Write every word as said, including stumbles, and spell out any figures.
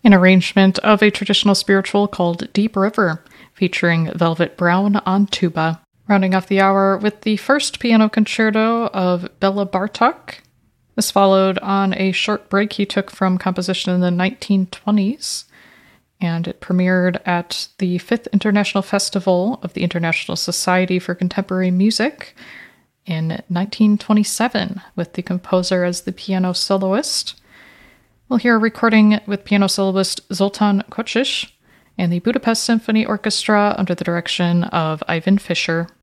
an arrangement of a traditional spiritual called Deep River, featuring Velvet Brown on tuba. Rounding off the hour with the first piano concerto of Bela Bartok. This followed on a short break he took from composition in the nineteen twenties, and it premiered at the fifth International Festival of the International Society for Contemporary Music in nineteen twenty-seven, with the composer as the piano soloist. We'll hear a recording with piano soloist Zoltan Kocsis and the Budapest Symphony Orchestra under the direction of Ivan Fischer.